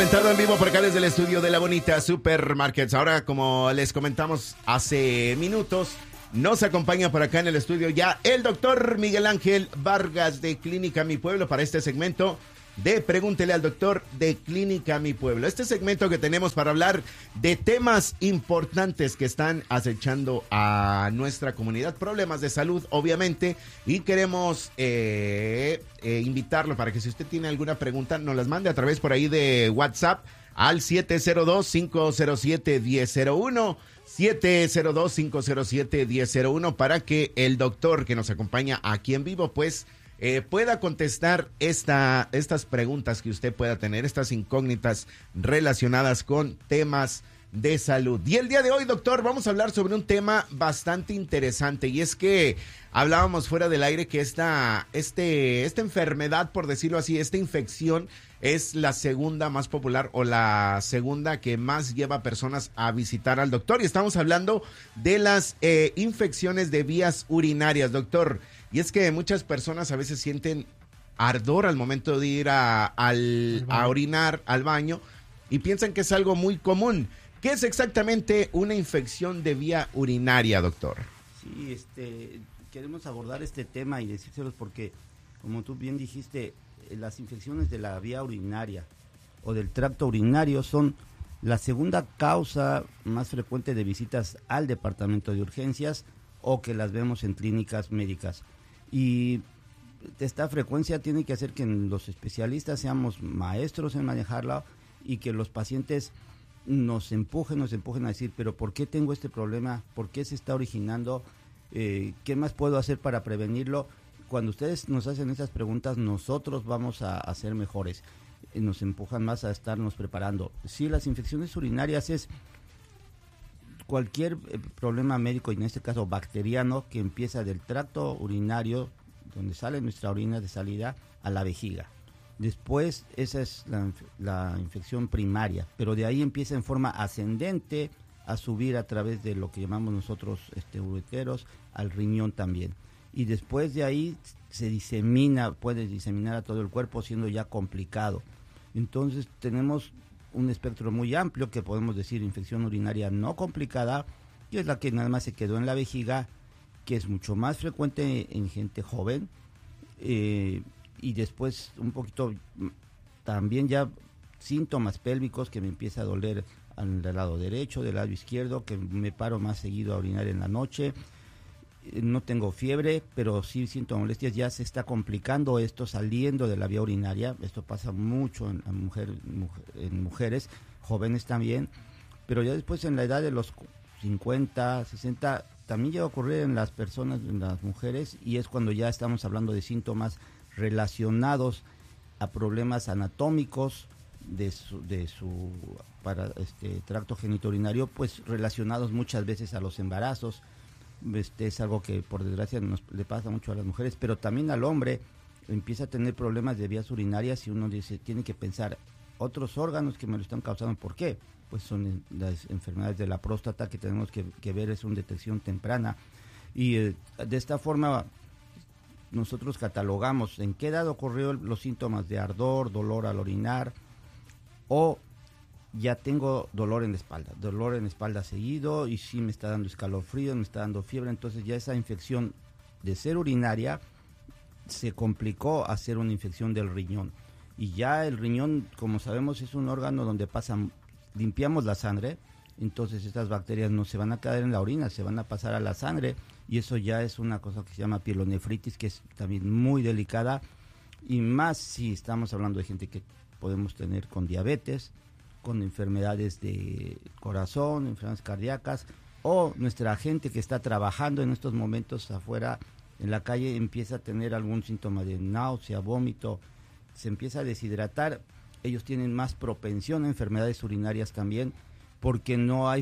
Comentado en vivo por acá desde el estudio de La Bonita Supermarkets. Ahora, como les comentamos hace minutos, nos acompaña por acá en el estudio ya el doctor Miguel Ángel Vargas de Clínica Mi Pueblo para este segmento de Pregúntele al Doctor de Clínica Mi Pueblo. Este segmento que tenemos para hablar de temas importantes que están acechando a nuestra comunidad, problemas de salud, obviamente, y queremos invitarlo para que si usted tiene alguna pregunta, nos las mande a través por ahí de WhatsApp al 702-507-1001. 702-507-1001 para que el doctor que nos acompaña aquí en vivo, pues, pueda contestar estas preguntas que usted pueda tener, estas incógnitas relacionadas con temas de salud. Y el día de hoy, doctor, vamos a hablar sobre un tema bastante interesante, y es que hablábamos fuera del aire que esta enfermedad, por decirlo así, esta infección es la segunda más popular o la segunda que más lleva a personas a visitar al doctor, y estamos hablando de las infecciones de vías urinarias, doctor. Y es que muchas personas a veces sienten ardor al momento de ir a orinar al baño y piensan que es algo muy común. ¿Qué es exactamente una infección de vía urinaria, doctor? Sí, queremos abordar este tema y decírselos porque, como tú bien dijiste, las infecciones de la vía urinaria o del tracto urinario son la segunda causa más frecuente de visitas al departamento de urgencias o que las vemos en clínicas médicas. Y esta frecuencia tiene que hacer que los especialistas seamos maestros en manejarla y que los pacientes nos empujen a decir, pero ¿por qué tengo este problema? ¿Por qué se está originando? ¿Qué más puedo hacer para prevenirlo? Cuando ustedes nos hacen esas preguntas, nosotros vamos a ser mejores. Nos empujan más a estarnos preparando. Sí, las infecciones urinarias es cualquier problema médico, y en este caso bacteriano, que empieza del tracto urinario, donde sale nuestra orina de salida, a la vejiga. Después, esa es la infección primaria, pero de ahí empieza en forma ascendente a subir a través de lo que llamamos nosotros ureteros, al riñón también. Y después de ahí puede diseminar a todo el cuerpo, siendo ya complicado. Entonces tenemos un espectro muy amplio que podemos decir infección urinaria no complicada, que es la que nada más se quedó en la vejiga, que es mucho más frecuente en gente joven, y después un poquito también ya síntomas pélvicos, que me empieza a doler al lado derecho, del lado izquierdo, que me paro más seguido a orinar en la noche. No tengo fiebre, pero sí siento molestias. Ya se está complicando esto saliendo de la vía urinaria. Esto pasa mucho en mujeres jóvenes también, pero ya después en la edad de los 50, 60 también llega a ocurrir en las mujeres, y es cuando ya estamos hablando de síntomas relacionados a problemas anatómicos de su tracto genitourinario, pues relacionados muchas veces a los embarazos. Es algo que por desgracia le pasa mucho a las mujeres, pero también al hombre empieza a tener problemas de vías urinarias, y uno tiene que pensar otros órganos que me lo están causando. ¿Por qué? Pues son las enfermedades de la próstata que tenemos que ver, es una detección temprana, y de esta forma nosotros catalogamos en qué edad ocurrió los síntomas de ardor, dolor al orinar, o ya tengo dolor en la espalda seguido, y sí me está dando escalofrío, me está dando fiebre. Entonces ya esa infección de ser urinaria se complicó a ser una infección del riñón, y ya el riñón, como sabemos, es un órgano donde limpiamos la sangre. Entonces estas bacterias no se van a quedar en la orina, se van a pasar a la sangre, y eso ya es una cosa que se llama pielonefritis, que es también muy delicada, y más si estamos hablando de gente que podemos tener con diabetes, con enfermedades de corazón, enfermedades cardíacas, o nuestra gente que está trabajando en estos momentos afuera en la calle empieza a tener algún síntoma de náusea, vómito, se empieza a deshidratar. Ellos tienen más propensión a enfermedades urinarias también, porque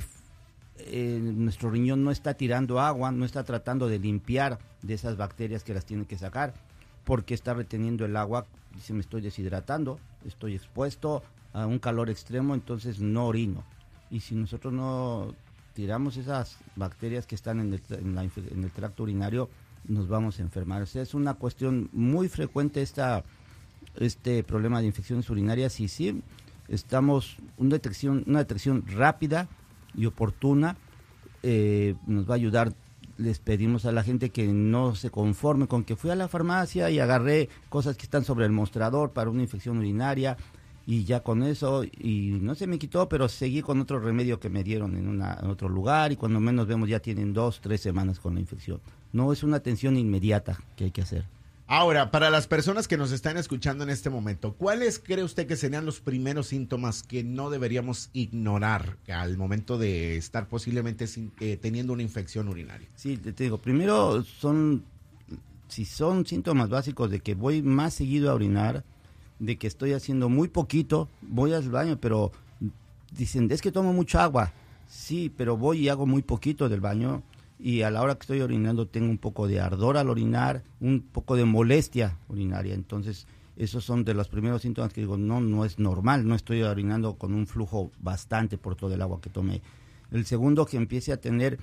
nuestro riñón no está tirando agua, no está tratando de limpiar de esas bacterias que las tiene que sacar, porque está reteniendo el agua. Dice, me estoy deshidratando, estoy expuesto a un calor extremo, entonces no orino. Y si nosotros no tiramos esas bacterias que están en el tracto urinario, nos vamos a enfermar. O sea, es una cuestión muy frecuente este problema de infecciones urinarias, y sí, una detección rápida y oportuna nos va a ayudar. Les pedimos a la gente que no se conforme con que fui a la farmacia y agarré cosas que están sobre el mostrador para una infección urinaria y ya con eso, y no se me quitó, pero seguí con otro remedio que me dieron en otro lugar y cuando menos vemos ya tienen 2-3 semanas con la infección. No es una atención inmediata que hay que hacer. Ahora, para las personas que nos están escuchando en este momento, ¿cuáles cree usted que serían los primeros síntomas que no deberíamos ignorar al momento de estar posiblemente teniendo una infección urinaria? Sí, te digo, primero si son síntomas básicos de que voy más seguido a orinar, de que estoy haciendo muy poquito, voy al baño, pero dicen, es que tomo mucha agua. Sí, pero voy y hago muy poquito del baño. Y a la hora que estoy orinando tengo un poco de ardor al orinar, un poco de molestia urinaria. Entonces, esos son de los primeros síntomas que digo, no es normal, no estoy orinando con un flujo bastante por todo el agua que tomé. El segundo, que empiece a tener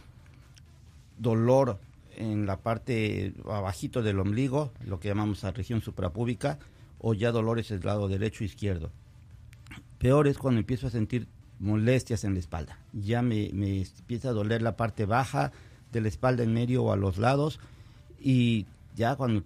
dolor en la parte abajito del ombligo, lo que llamamos la región suprapúbica, o ya dolores del lado derecho e izquierdo. Peor es cuando empiezo a sentir molestias en la espalda. Ya me empieza a doler la parte baja de la espalda en medio o a los lados, y ya cuando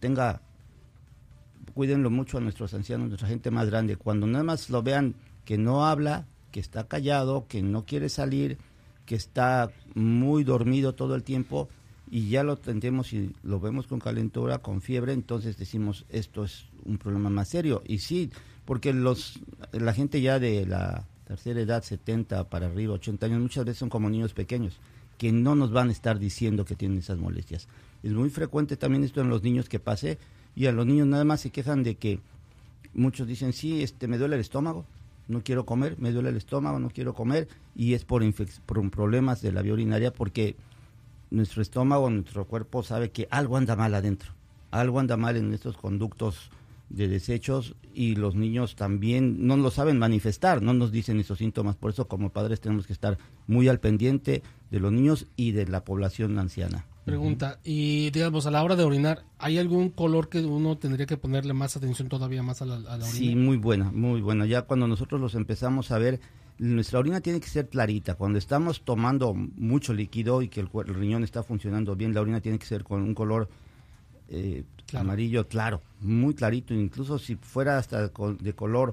cuídenlo mucho a nuestros ancianos, nuestra gente más grande, cuando nada más lo vean que no habla, que está callado, que no quiere salir, que está muy dormido todo el tiempo, y ya lo tendemos y lo vemos con calentura, con fiebre, entonces decimos, esto es un problema más serio. Y sí, porque la gente ya de la tercera edad, 70 para arriba, 80 años, muchas veces son como niños pequeños, que no nos van a estar diciendo que tienen esas molestias. Es muy frecuente también esto en los niños que pase, y a los niños nada más se quejan de que muchos dicen, sí, me duele el estómago, no quiero comer, me duele el estómago, no quiero comer, y es por problemas de la vía urinaria, porque nuestro estómago, nuestro cuerpo sabe que algo anda mal adentro, algo anda mal en estos conductos de desechos, y los niños también no lo saben manifestar, no nos dicen esos síntomas. Por eso como padres tenemos que estar muy al pendiente de los niños y de la población anciana. Pregunta, y digamos, a la hora de orinar, ¿hay algún color que uno tendría que ponerle más atención todavía más a la orina? Sí, muy buena, muy buena. Ya cuando nosotros los empezamos a ver, nuestra orina tiene que ser clarita. Cuando estamos tomando mucho líquido y que el riñón está funcionando bien, la orina tiene que ser con un color claro, amarillo claro, muy clarito. Incluso si fuera hasta de color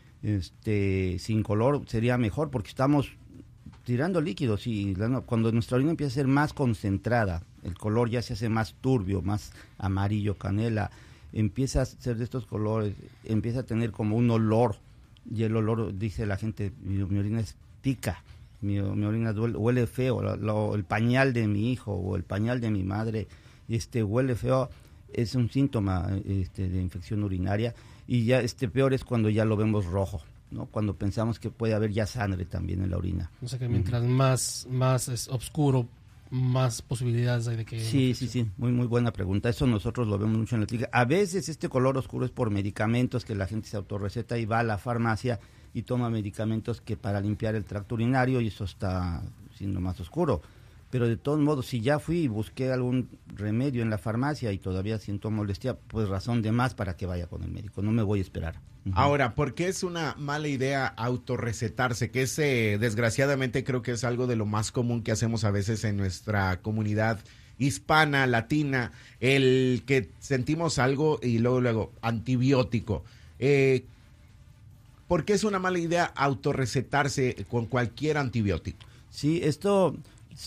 sin color sería mejor, porque estamos tirando líquidos, y cuando nuestra orina empieza a ser más concentrada, el color ya se hace más turbio, más amarillo, canela, empieza a ser de estos colores, empieza a tener como un olor, y el olor, dice la gente, mi orina es pica, mi orina huele feo, el pañal de mi hijo o el pañal de mi madre huele feo, es un síntoma de infección urinaria. Y ya peor es cuando ya lo vemos rojo, ¿no? Cuando pensamos que puede haber ya sangre también en la orina. O sea que mientras más es oscuro, más posibilidades hay de que... Sí, muy buena pregunta. Eso nosotros lo vemos mucho en la clínica. A veces este color oscuro es por medicamentos que la gente se autorreceta y va a la farmacia y toma medicamentos que para limpiar el tracto urinario, y eso está siendo más oscuro. Pero de todos modos, si ya fui y busqué algún remedio en la farmacia y todavía siento molestia, pues razón de más para que vaya con el médico. No me voy a esperar. Ahora, ¿por qué es una mala idea autorrecetarse? Que es, desgraciadamente, creo que es algo de lo más común que hacemos a veces en nuestra comunidad hispana, latina, el que sentimos algo y luego antibiótico. ¿Por qué es una mala idea autorrecetarse con cualquier antibiótico? Sí, esto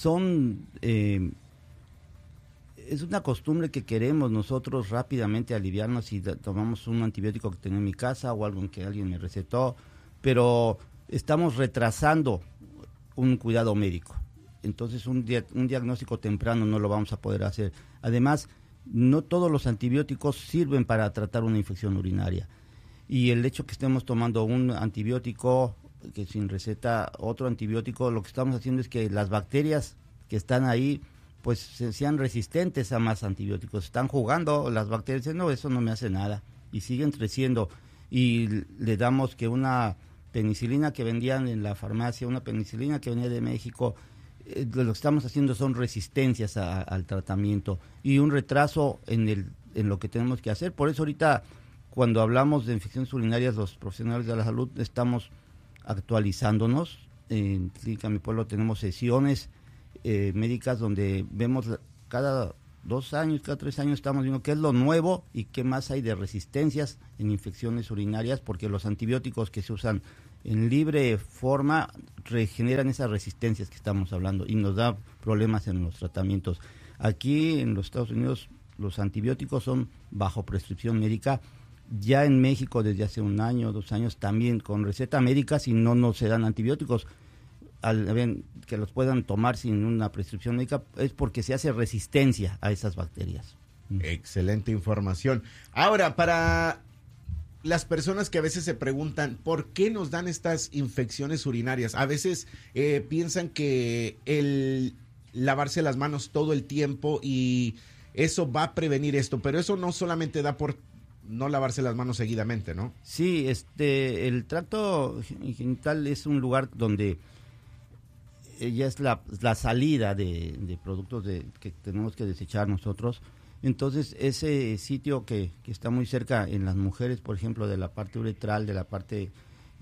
es una costumbre que queremos nosotros rápidamente aliviarnos si tomamos un antibiótico que tenía en mi casa o algo que alguien me recetó, pero estamos retrasando un cuidado médico. Entonces un diagnóstico temprano no lo vamos a poder hacer. Además, no todos los antibióticos sirven para tratar una infección urinaria. Y el hecho que estemos tomando un antibiótico que sin receta, otro antibiótico, lo que estamos haciendo es que las bacterias que están ahí pues sean resistentes a más antibióticos. Están jugando las bacterias, dicen, no, eso no me hace nada, y siguen creciendo, y le damos que una penicilina que vendían en la farmacia, una penicilina que venía de México, lo que estamos haciendo son resistencias al tratamiento y un retraso en lo que tenemos que hacer. Por eso ahorita cuando hablamos de infecciones urinarias, los profesionales de la salud estamos actualizándonos. En Clínica Mi Pueblo tenemos sesiones médicas donde vemos cada 2 años, cada 3 años estamos viendo qué es lo nuevo y qué más hay de resistencias en infecciones urinarias, porque los antibióticos que se usan en libre forma regeneran esas resistencias que estamos hablando y nos da problemas en los tratamientos. Aquí en los Estados Unidos los antibióticos son bajo prescripción médica. Ya en México desde hace 1 año, 2 años también con receta médica, si no se dan antibióticos que los puedan tomar sin una prescripción médica, es porque se hace resistencia a esas bacterias. Excelente información. Ahora, para las personas que a veces se preguntan ¿por qué nos dan estas infecciones urinarias? A veces piensan que el lavarse las manos todo el tiempo y eso va a prevenir esto, pero eso no solamente da por no lavarse las manos seguidamente, ¿no? Sí, el tracto genital es un lugar donde ya es la salida de productos que tenemos que desechar nosotros. Entonces, ese sitio que está muy cerca en las mujeres, por ejemplo, de la parte uretral, de la parte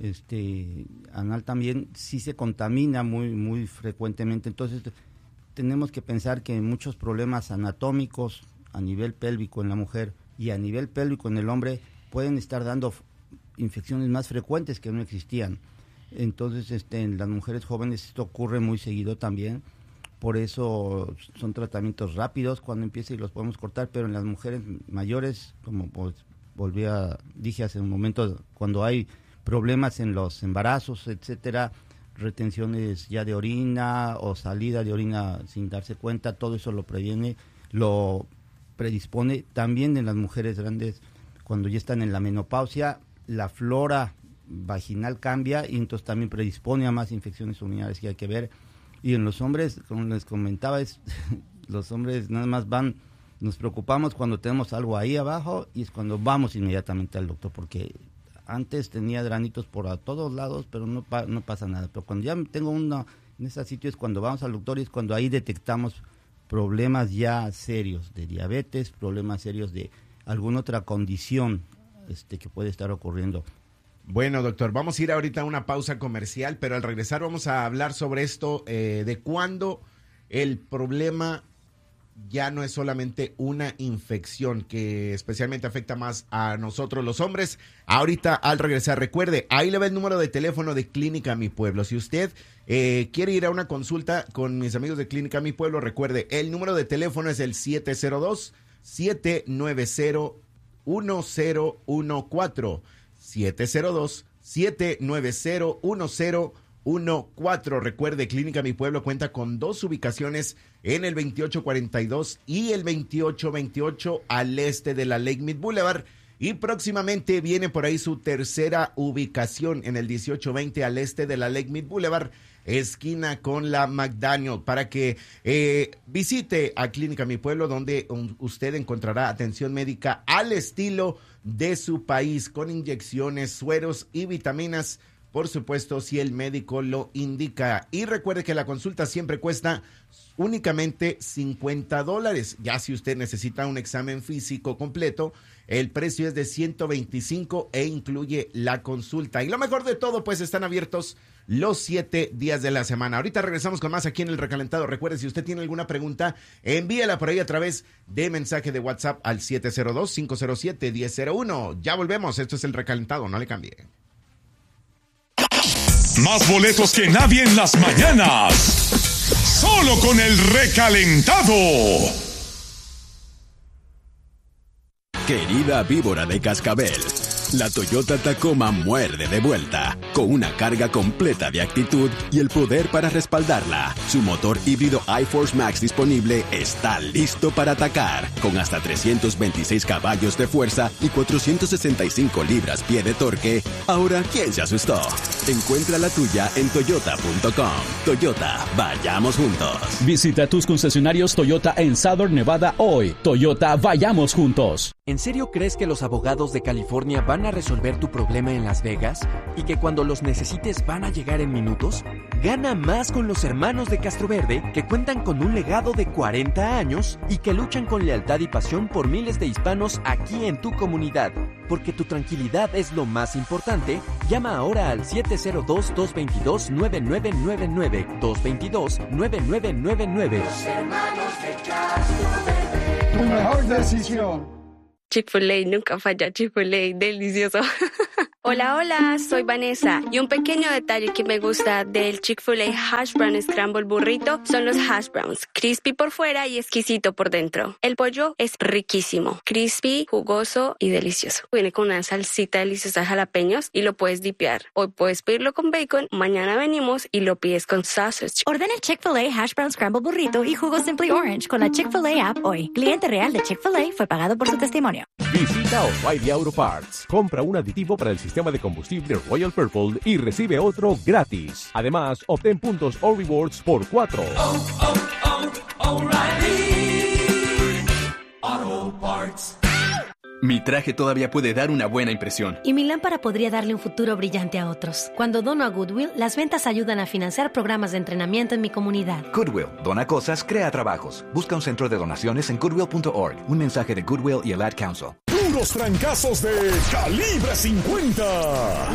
anal también, sí se contamina muy, muy frecuentemente. Entonces, tenemos que pensar que muchos problemas anatómicos a nivel pélvico en la mujer y a nivel pélvico en el hombre pueden estar dando infecciones más frecuentes que no existían. Entonces, en las mujeres jóvenes esto ocurre muy seguido también. Por eso son tratamientos rápidos cuando empieza y los podemos cortar, pero en las mujeres mayores, como pues dije hace un momento, cuando hay problemas en los embarazos, etcétera, retenciones ya de orina o salida de orina sin darse cuenta, todo eso lo previene, lo predispone. También en las mujeres grandes, cuando ya están en la menopausia, la flora vaginal cambia y entonces también predispone a más infecciones urinarias que hay que ver. Y en los hombres, como les comentaba, los hombres nada más nos preocupamos cuando tenemos algo ahí abajo y es cuando vamos inmediatamente al doctor, porque antes tenía granitos por a todos lados, pero no pasa nada. Pero cuando ya tengo uno en ese sitio es cuando vamos al doctor y es cuando ahí detectamos problemas ya serios de diabetes, problemas serios de alguna otra condición que puede estar ocurriendo. Bueno, doctor, vamos a ir ahorita a una pausa comercial, pero al regresar vamos a hablar sobre esto, de cuándo el problema ya no es solamente una infección que especialmente afecta más a nosotros los hombres. Ahorita al regresar, recuerde, ahí le va el número de teléfono de Clínica Mi Pueblo. Si usted quiere ir a una consulta con mis amigos de Clínica Mi Pueblo, recuerde, el número de teléfono es el 702-790-1014. 702-790-1014. Recuerde, Clínica Mi Pueblo cuenta con 2 ubicaciones en el 2842 y el 2828 al este de la Lake Mead Boulevard. Y próximamente viene por ahí su tercera ubicación en el 1820 al este de la Lake Mead Boulevard, esquina con la McDaniel, para que visite a Clínica Mi Pueblo, donde usted encontrará atención médica al estilo de su país, con inyecciones, sueros y vitaminas, por supuesto, si el médico lo indica. Y recuerde que la consulta siempre cuesta únicamente $50. Ya si usted necesita un examen físico completo, el precio es de $125 e incluye la consulta. Y lo mejor de todo, pues están abiertos los 7 días de la semana. Ahorita regresamos con más aquí en El Recalentado. Recuerde, si usted tiene alguna pregunta, envíela por ahí a través de mensaje de WhatsApp al 702-507-1001. Ya volvemos. Esto es El Recalentado. No le cambie. Más boletos que nadie en las mañanas. Solo con El Recalentado. Querida víbora de cascabel, la Toyota Tacoma muerde de vuelta, con una carga completa de actitud y el poder para respaldarla. Su motor híbrido iForce Max disponible está listo para atacar, con hasta 326 caballos de fuerza y 465 libras-pie de torque. Ahora, ¿quién se asustó? Encuentra la tuya en toyota.com. Toyota, vayamos juntos. Visita tus concesionarios Toyota en Southern Nevada hoy. Toyota, vayamos juntos. ¿En serio crees que los abogados de California van a resolver tu problema en Las Vegas? ¿Y que cuando los necesites van a llegar en minutos? Gana más con los hermanos de Castroverde, que cuentan con un legado de 40 años y que luchan con lealtad y pasión por miles de hispanos aquí en tu comunidad. Porque tu tranquilidad es lo más importante, llama ahora al 702-222-9999. 222-9999. Los hermanos de Castroverde. Tu mejor decisión. Chick-fil-A, nunca falla. Chick-fil-A, delicioso. Hola, soy Vanessa y un pequeño detalle que me gusta del Chick-fil-A Hash Brown Scramble Burrito son los hash browns, crispy por fuera y exquisito por dentro. El pollo es riquísimo, crispy, jugoso y delicioso. Viene con una salsita deliciosa de jalapeños y lo puedes dipear. Hoy puedes pedirlo con bacon, mañana venimos y lo pides con sausage. Ordena el Chick-fil-A Hash Brown Scramble Burrito y jugo Simply Orange con la Chick-fil-A app hoy. Cliente real de Chick-fil-A fue pagado por su testimonio. Visita O'Reilly Auto Parts. Compra un aditivo para el sistema de combustible Royal Purple y recibe otro gratis. Además, obtén puntos o rewards por 4. O'Reilly Auto Parts. Mi traje todavía puede dar una buena impresión. Y mi lámpara podría darle un futuro brillante a otros. Cuando dono a Goodwill, las ventas ayudan a financiar programas de entrenamiento en mi comunidad. Goodwill, dona cosas, crea trabajos. Busca un centro de donaciones en goodwill.org. Un mensaje de Goodwill y el Ad Council. Puros trancazos de Calibre 50.